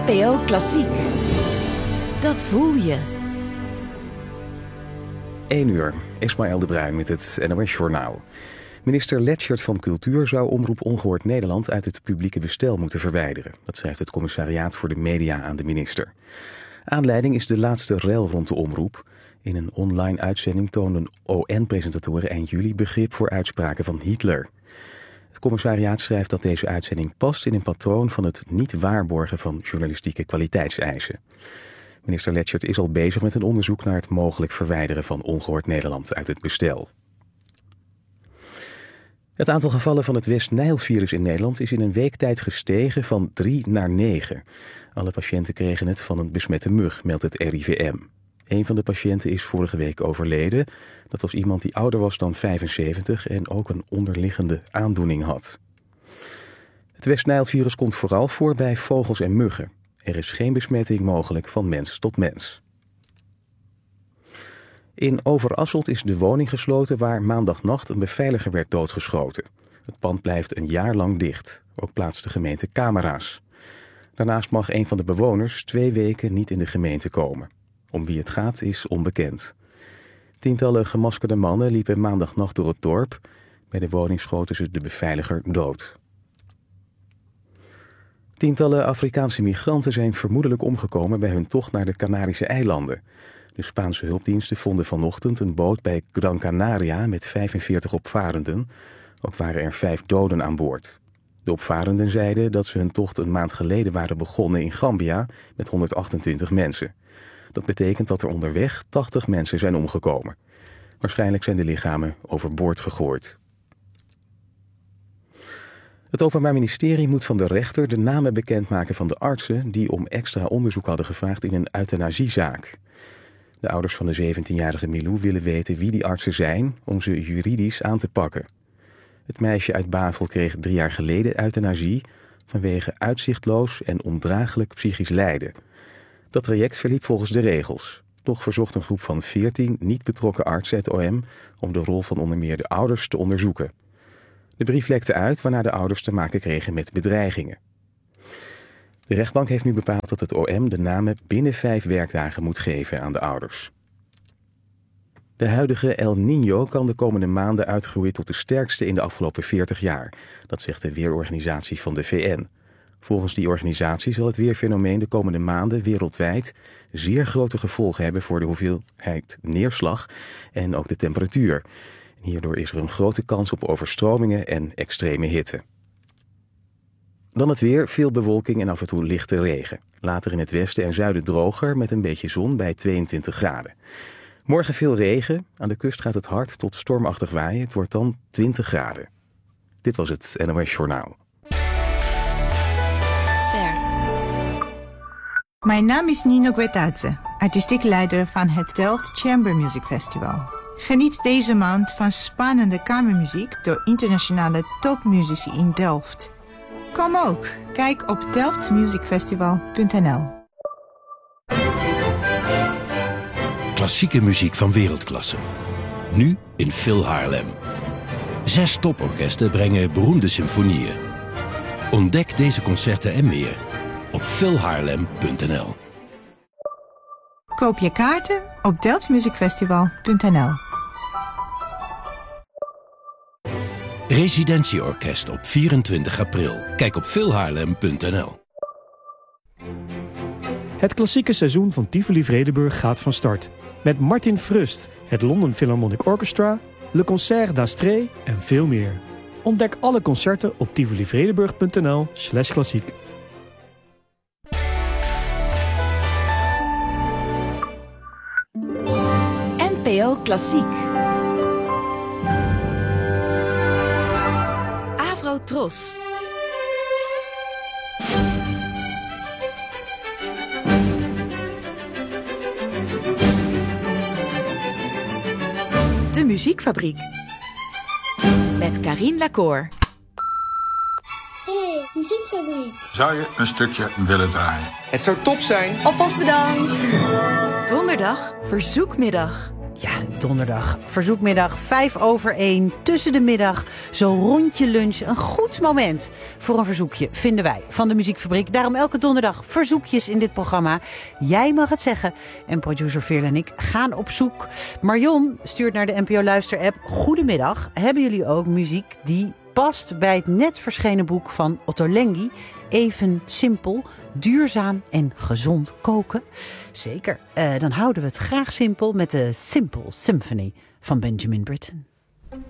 NPO Klassiek. Dat voel je. 1 uur, Ismaël de Bruin met het NOS Journaal. Minister Letschert van Cultuur zou Omroep Ongehoord Nederland uit het publieke bestel moeten verwijderen. Dat schrijft het Commissariaat voor de Media aan de minister. Aanleiding is de laatste rel rond de omroep. In een online uitzending toonden ON-presentatoren eind juli begrip voor uitspraken van Hitler. Het commissariaat schrijft dat deze uitzending past in een patroon van het niet waarborgen van journalistieke kwaliteitseisen. Minister Letschert is al bezig met een onderzoek naar het mogelijk verwijderen van Ongehoord Nederland uit het bestel. Het aantal gevallen van het West-Nijl-virus in Nederland is in een week tijd gestegen van 3 naar 9. Alle patiënten kregen het van een besmette mug, meldt het RIVM. Een van de patiënten is vorige week overleden. Dat was iemand die ouder was dan 75 en ook een onderliggende aandoening had. Het West-Nijl-virus komt vooral voor bij vogels en muggen. Er is geen besmetting mogelijk van mens tot mens. In Overasselt is de woning gesloten waar maandagnacht een beveiliger werd doodgeschoten. Het pand blijft een jaar lang dicht. Ook plaatst de gemeente camera's. Daarnaast mag een van de bewoners 2 weken niet in de gemeente komen. Om wie het gaat is onbekend. Tientallen gemaskerde mannen liepen maandagnacht door het dorp. Bij de woning schoten ze de beveiliger dood. Tientallen Afrikaanse migranten zijn vermoedelijk omgekomen bij hun tocht naar de Canarische eilanden. De Spaanse hulpdiensten vonden vanochtend een boot bij Gran Canaria met 45 opvarenden. Ook waren er 5 doden aan boord. De opvarenden zeiden dat ze hun tocht een maand geleden waren begonnen in Gambia met 128 mensen. Dat betekent dat er onderweg 80 mensen zijn omgekomen. Waarschijnlijk zijn de lichamen overboord gegooid. Het Openbaar Ministerie moet van de rechter de namen bekendmaken van de artsen die om extra onderzoek hadden gevraagd in een euthanasiezaak. De ouders van de 17-jarige Milou willen weten wie die artsen zijn om ze juridisch aan te pakken. Het meisje uit Bavel kreeg 3 jaar geleden euthanasie vanwege uitzichtloos en ondraaglijk psychisch lijden. Dat traject verliep volgens de regels. Toch verzocht een groep van 14 niet betrokken artsen het OM om de rol van onder meer de ouders te onderzoeken. De brief lekte uit waarna de ouders te maken kregen met bedreigingen. De rechtbank heeft nu bepaald dat het OM de namen binnen 5 werkdagen moet geven aan de ouders. De huidige El Niño kan de komende maanden uitgroeien tot de sterkste in de afgelopen 40 jaar. Dat zegt de weerorganisatie van de VN. Volgens die organisatie zal het weerfenomeen de komende maanden wereldwijd zeer grote gevolgen hebben voor de hoeveelheid neerslag en ook de temperatuur. Hierdoor is er een grote kans op overstromingen en extreme hitte. Dan het weer, veel bewolking en af en toe lichte regen. Later in het westen en zuiden droger met een beetje zon bij 22 graden. Morgen veel regen, aan de kust gaat het hard tot stormachtig waaien. Het wordt dan 20 graden. Dit was het NOS Journaal. Mijn naam is Nino Guetadze, artistiek leider van het Delft Chamber Music Festival. Geniet deze maand van spannende kamermuziek door internationale topmuzici in Delft. Kom ook, kijk op delftmusicfestival.nl. Klassieke muziek van wereldklasse. Nu in Phil Haarlem. 6 toporkesten brengen beroemde symfonieën. Ontdek deze concerten en meer op philhaarlem.nl. Koop je kaarten op delftmusicfestival.nl. Residentieorkest op 24 april. Kijk op philhaarlem.nl. Het klassieke seizoen van Tivoli Vredenburg gaat van start. Met Martin Frust, het London Philharmonic Orchestra, Le Concert d'Astrée en veel meer. Ontdek alle concerten op tivolivredenburg.nl/klassiek. NPO Klassiek. Avro Tros. De Muziekfabriek. Met Carine Lacour. Hey, Muziekfabriek. Zou je een stukje willen draaien? Het zou top zijn. Alvast bedankt. Donderdag, verzoekmiddag. Ja, donderdag, verzoekmiddag, 1:05, tussen de middag, zo rond je lunch. Een goed moment voor een verzoekje, vinden wij, van de Muziekfabriek. Daarom elke donderdag verzoekjes in dit programma. Jij mag het zeggen. En producer Veerle en ik gaan op zoek. Marion stuurt naar de NPO Luister-app. Goedemiddag, hebben jullie ook muziek die past bij het net verschenen boek van Otto Lengi? Even simpel, duurzaam en gezond koken. Zeker, dan houden we het graag simpel met de Simple Symphony van Benjamin Britten.